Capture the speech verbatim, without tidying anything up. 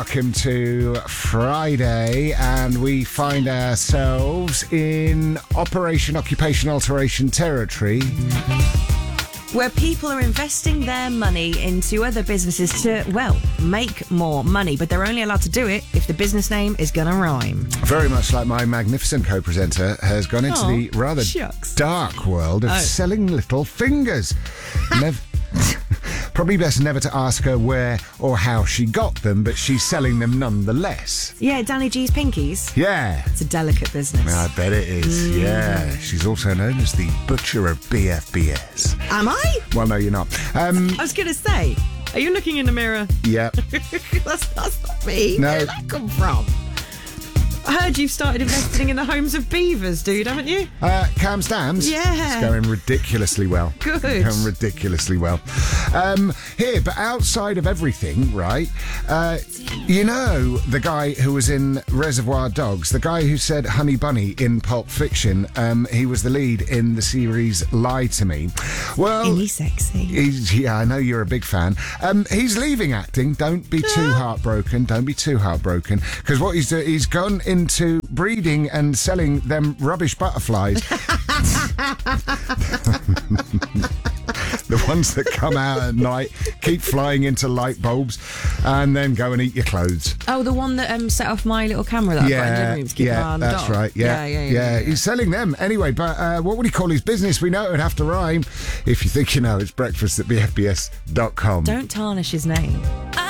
welcome to Friday, and we find ourselves in Operation Occupation Alteration territory. Where people are investing their money into other businesses to, well, make more money, but they're only allowed to do it if the business name is going to rhyme. Very much like my magnificent co-presenter has gone into Oh, the rather shucks. dark world of Oh. selling little fingers. Nev- Probably best never to ask her where or how she got them, but she's selling them nonetheless. Yeah, Danny G's Pinkies. Yeah. It's a delicate business. I bet it is, Mm. yeah. She's also known as the Butcher of B F B S. Am I? Well, no, you're not. Um, I was going to say, are you looking in the mirror? yeah. that's, that's not me. No. Where did that come from? I heard you've started investing in the homes of beavers, dude, haven't you? Uh, Cam Stams? Yeah. It's going ridiculously well. Good. Going ridiculously well. Um, here, but outside of everything, right, uh, you know the guy who was in Reservoir Dogs, the guy who said Honey Bunny in Pulp Fiction, um, he was the lead in the series Lie to Me. Well, Isn't he sexy? He's, yeah, I know you're a big fan. Um, he's leaving acting. Don't be too heartbroken. Don't be too heartbroken. Because what he's doing, he's gone into breeding and selling them rubbish butterflies. The ones that come out at night, keep flying into light bulbs, and then go and eat your clothes. Oh, the one that um, set off my little camera that I've got in the living room to keep an eye yeah, on the that's dog. right. Yeah, Yeah, yeah, yeah, yeah. He's selling them anyway. But uh, what would he call his business? We know it would have to rhyme. If you think you know, it's breakfast at b f b s dot com. Don't tarnish his name.